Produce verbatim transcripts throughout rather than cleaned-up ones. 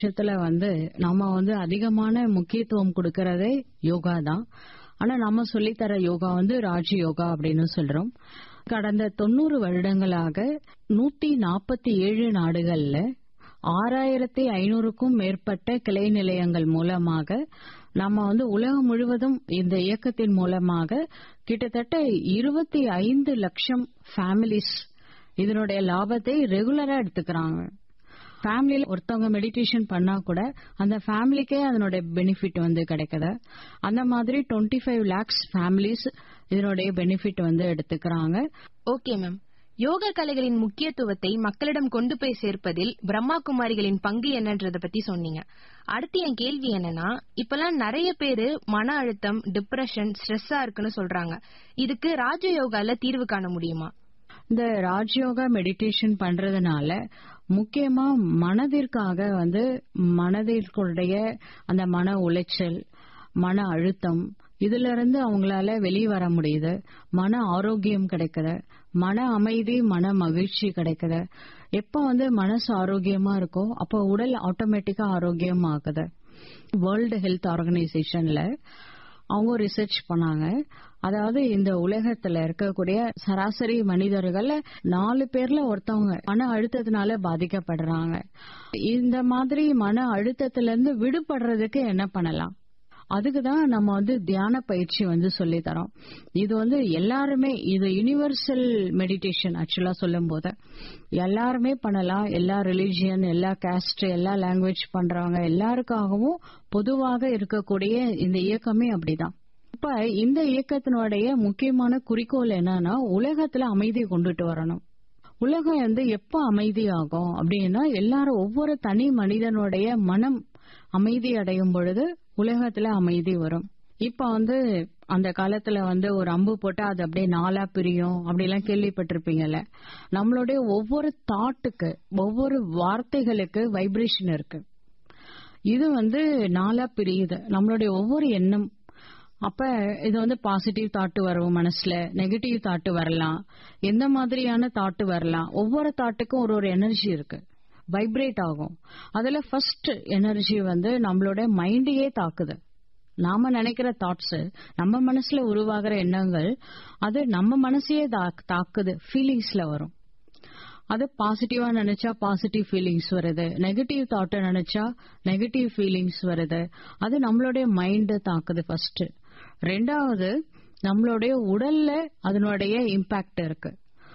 விஷயத்துல வந்து நம்ம வந்து அதிகமான முக்கியத்துவம் கொடுக்கறதே யோகா தான். ஆனா நம்ம சொல்லித்தர யோகா வந்து ராஜ் யோகா அப்படின்னு சொல்றோம். கடந்த தொண்ணூறு வருடங்களாக நூத்தி நாற்பத்தி ஏழு நாடுகள்ல ஆறாயிரத்தி ஐநூறுக்கும் மேற்பட்ட கிளை நிலையங்கள் மூலமாக நம்ம வந்து உலகம் முழுவதும் இந்த இயக்கத்தின் மூலமாக கிட்டத்தட்ட இருபத்தி ஐந்து லட்சம் ஃபேமிலிஸ் இதனுடைய லாபத்தை ரெகுலரா எடுத்துக்கிறாங்க. ஃபேமிலியில ஒருத்தவங்க மெடிடேஷன் பண்ணா கூட அந்த ஃபேமிலிக்கே அதனுடைய பெனிஃபிட் வந்து கிடைக்குது. அந்த மாதிரி டுவெண்ட்டி ஃபைவ் லேக்ஸ் ஃபேமிலிஸ் இதனுடைய பெனிஃபிட் வந்து எடுத்துக்கிறாங்க. ஓகே மேம், யோகா கலைகளின் முக்கியத்துவத்தை மக்களிடம் கொண்டு போய் சேர்ப்பதில் பிரம்மா குமாரிகளின் பங்கு என்னன்றத பத்தி சொன்னீங்க. அடுத்து என் கேள்வி என்னன்னா, இப்பெல்லாம் நிறைய பேரு மன அழுத்தம், டிப்ரெஷன், ஸ்ட்ரெஸ்ஸா இருக்குன்னு சொல்றாங்க. இதுக்கு ராஜயோகால தீர்வு காண முடியுமா? இந்த ராஜயோகா மெடிடேஷன் பண்றதுனால முக்கியமா மனதிற்காக வந்து மனதிற்குடைய அந்த மன உளைச்சல், மன அழுத்தம் இதுல இருந்து அவங்களால வெளியே வர முடியுது. மன ஆரோக்கியம் கிடைக்குது, மன அமைதி, மன மகிழ்ச்சி கிடைக்குது. எப்ப வந்து மனசு ஆரோக்கியமா இருக்கோ அப்ப உடல் ஆட்டோமேட்டிக்கா ஆரோக்கியம் ஆகுது. வேர்ல்டு ஹெல்த் ஆர்கனைசேஷன்ல அவங்க ரிசர்ச் பண்ணாங்க. அதாவது இந்த உலகத்துல இருக்கக்கூடிய சராசரி மனிதர்கள் நாலு பேர்ல ஒருத்தவங்க மன அழுத்தத்தினால பாதிக்கப்படுறாங்க. இந்த மாதிரி மன அழுத்தத்துல இருந்து விடுபடுறதுக்கு என்ன பண்ணலாம்? அதுக்குதான் நம்ம வந்து தியான பயிற்சி வந்து சொல்லி தரோம். இது வந்து எல்லாருமே, இது யுனிவர்சல் மெடிடேஷன். ஆக்சுவலா சொல்லும் போது எல்லாருமே பண்ணலாம். எல்லா ரிலிஜியன், எல்லா காஸ்ட், எல்லா லாங்குவேஜ் பண்றவங்க எல்லாருக்காகவும் பொதுவாக இருக்கக்கூடிய இந்த இயக்கமே அப்படிதான். இப்ப இந்த இயக்கத்தினுடைய முக்கியமான குறிக்கோள் என்னன்னா, உலகத்துல அமைதியை கொண்டுட்டு வரணும். உலகம் வந்து எப்ப அமைதியாகும் அப்படின்னா, எல்லாரும் ஒவ்வொரு தனி மனிதனுடைய மனம் அமைதி அடையும் பொழுது உலகத்துல அமைதி வரும். இப்ப வந்து அந்த காலத்துல வந்து ஒரு அம்பு போட்டா அது அப்படியே நாலா பிரியும் அப்படிலாம் கேள்விப்பட்டிருப்பீங்கல்ல. நம்மளுடைய ஒவ்வொரு தாட்டுக்கு, ஒவ்வொரு வார்த்தைகளுக்கு வைப்ரேஷன் இருக்கு. இது வந்து நாலா பிரியுது நம்மளுடைய ஒவ்வொரு எண்ணம். அப்ப இது வந்து பாசிட்டிவ் தாட்டு வரும் மனசுல, நெகட்டிவ் தாட்டு வரலாம், எந்த மாதிரியான தாட்டு வரலாம். ஒவ்வொரு தாட்டுக்கும் ஒரு ஒரு எனர்ஜி இருக்கு, வைப்ரேட் ஆகும். அதுல ஃபர்ஸ்ட் எனர்ஜி வந்து நம்மளோட மைண்டையே தாக்குது. நாம நினைக்கிற தாட்ஸ், நம்ம மனசுல உருவாகிற எண்ணங்கள், அது நம்ம மனசையே தாக்குது, ஃபீலிங்ஸ்ல வரும். அது பாசிட்டிவா நினைச்சா பாசிட்டிவ் ஃபீலிங்ஸ் வருது, நெகட்டிவ் தாட்ட நினைச்சா நெகட்டிவ் ஃபீலிங்ஸ் வருது. அது நம்மளுடைய மைண்ட் தாக்குது ஃபர்ஸ்ட். ரெண்டாவது, நம்மளுடைய உடல்ல அதனுடைய இம்பாக்ட் இருக்கு.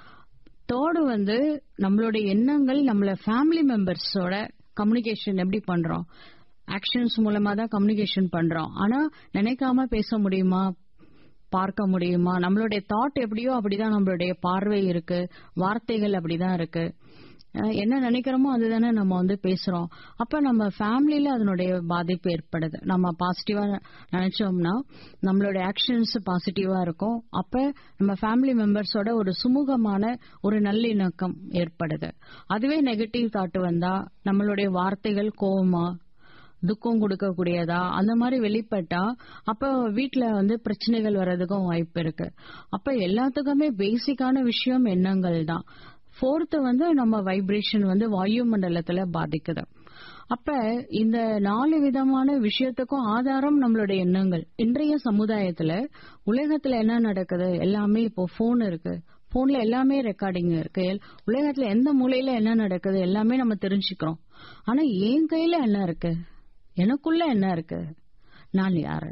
தேர்டு வந்து நம்மளுடைய எண்ணங்கள், நம்மள ஃபேமிலி மெம்பர்ஸோட கம்யூனிகேஷன் எப்படி பண்றோம்? ஆக்ஷன்ஸ் மூலமா தான் கம்யூனிகேஷன் பண்றோம். ஆனா நினைக்காம பேச முடியுமா, பார்க்க முடியுமா? நம்மளுடைய தாட் எப்படியோ அப்படிதான் நம்மளுடைய பார்வை இருக்கு, வார்த்தைகள் அப்படிதான் இருக்கு. என்ன நினைக்கிறோமோ அதுதானே நம்ம வந்து பேசுறோம். அப்ப நம்ம ஃபேமிலியில அதனுடைய பாதிப்பு ஏற்படுது. நம்ம பாசிட்டிவா நினைச்சோம்னா நம்மளுடைய ஆக்ஷன்ஸ் பாசிட்டிவா இருக்கும். அப்ப நம்ம ஃபேமிலி மெம்பர்ஸோட ஒரு சுமூகமான ஒரு நல்லிணக்கம் ஏற்படுது. அதுவே நெகட்டிவ் தாட் வந்தா நம்மளுடைய வார்த்தைகள் கோவமா, துக்கம் கொடுக்கக்கூடியதா, அந்த மாதிரி வெளிப்பட்டா அப்ப வீட்டுல வந்து பிரச்சனைகள் வர்றதுக்கும் வாய்ப்பு இருக்கு. அப்ப எல்லாத்துக்குமே பேசிக்கான விஷயம் எண்ணங்கள் தான். ஃபோர்த் வந்து நம்ம வைப்ரேஷன் வந்து வாயு மண்டலத்துல பாதிக்குது. அப்ப இந்த நாலு விதமான விஷயத்துக்கும் ஆதாரம் நம்மளுடைய எண்ணங்கள். இன்றைய சமுதாயத்துல உலகத்துல என்ன நடக்குது, எல்லாமே இப்போ போன் இருக்கு, போன்ல எல்லாமே ரெக்கார்டிங் இருக்கு. உலகத்துல எந்த மூலையில என்ன நடக்குது எல்லாமே நம்ம தெரிஞ்சுக்கிறோம். ஆனா என் கையில என்ன இருக்கு, எனக்குள்ள என்ன இருக்கு, நான் யாரு,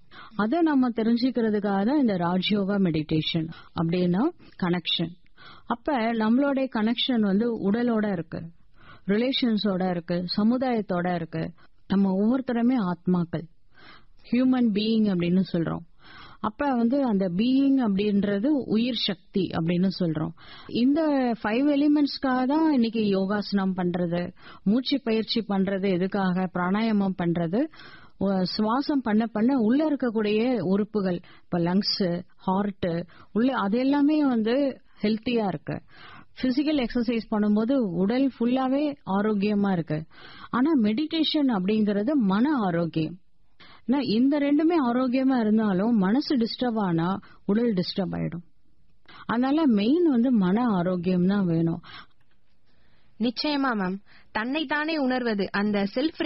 அதை நம்ம தெரிஞ்சுக்கிறதுக்காக தான் இந்த ராஜயோகா மெடிடேஷன். அப்படின்னா கனெக்ஷன். அப்ப நம்மளுடைய கனெக்ஷன் வந்து உடலோட இருக்கு, ரிலேஷன்ஸோட இருக்கு, சமுதாயத்தோட இருக்கு. நம்ம ஒவ்வொருத்தருமே ஆத்மாக்கள், ஹியூமன் பீயிங் அப்படின்னு சொல்றோம். அப்ப வந்து அந்த பீயிங் அப்படின்றது உயிர் சக்தி அப்படின்னு சொல்றோம். இந்த ஃபைவ் எலிமெண்ட்ஸ்க்காக தான் இன்னைக்கு யோகாசனம் பண்றது, மூச்சு பயிற்சி பண்றது, எதுக்காக பிராணாயாமம் பண்றது. சுவாசம் பண்ண பண்ண உள்ள இருக்கக்கூடிய உறுப்புகள், இப்ப லங்ஸ், ஹார்ட், உள்ள அது எல்லாமே வந்து ஹெல்த்தியா இருக்கு. பிசிக்கல் எக்ஸசைஸ் பண்ணும்போது உடல் ஃபுல்லாவே ஆரோக்கியமா இருக்கு. ஆனா மெடிடேஷன் அப்படிங்கறது மன ஆரோக்கியம். இந்த ரெண்டுமே ஆரோக்கியமா இருந்தாலும் மனசு டிஸ்டர்ப் ஆனா உடல் டிஸ்டர்ப் ஆயிடும். அதனால மெயின் வந்து மன ஆரோக்கியம் தான் வேணும். நிச்சயமா மேம். தன்னைத்தானே உணர்வது, அந்த செல்ஃப்